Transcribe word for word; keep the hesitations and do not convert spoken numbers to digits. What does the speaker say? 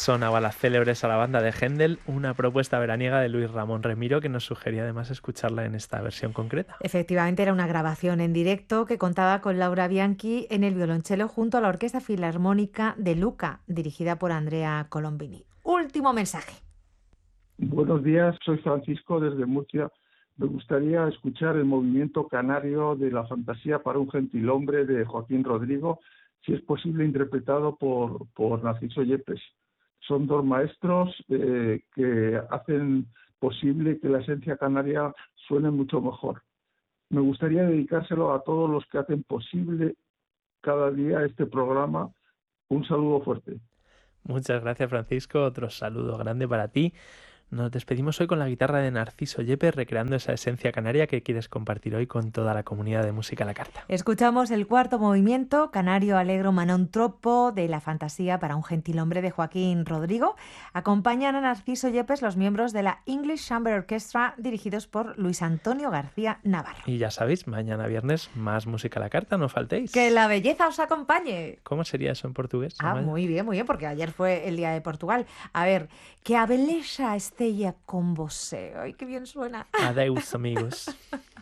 sonaba la célebres a la banda de Händel, una propuesta veraniega de Luis Ramón Remiro que nos sugería además escucharla en esta versión concreta. Efectivamente, era una grabación en directo que contaba con Laura Bianchi en el violonchelo junto a la Orquesta Filarmónica de Luca, dirigida por Andrea Colombini. Último mensaje. Buenos días, soy Francisco desde Murcia. Me gustaría escuchar el movimiento canario de la fantasía para un gentilhombre de Joaquín Rodrigo, si es posible interpretado por, por Narciso Yepes. Son dos maestros eh, que hacen posible que la esencia canaria suene mucho mejor. Me gustaría dedicárselo a todos los que hacen posible cada día este programa. Un saludo fuerte. Muchas gracias, Francisco. Otro saludo grande para ti. Nos despedimos hoy con la guitarra de Narciso Yepes, recreando esa esencia canaria que quieres compartir hoy con toda la comunidad de Música a la Carta. Escuchamos el cuarto movimiento, Canario Allegro Manon Troppo, de la fantasía para un gentilhombre de Joaquín Rodrigo. Acompañan a Narciso Yepes los miembros de la English Chamber Orchestra, dirigidos por Luis Antonio García Navarro. Y ya sabéis, mañana viernes más Música a la Carta, no faltéis. ¡Que la belleza os acompañe! ¿Cómo sería eso en portugués? Ah, Amaya? muy bien, muy bien, porque ayer fue el Día de Portugal. A ver, que a beleza esteja con vosé. ¡Ay, qué bien suena! Adeus, amigos.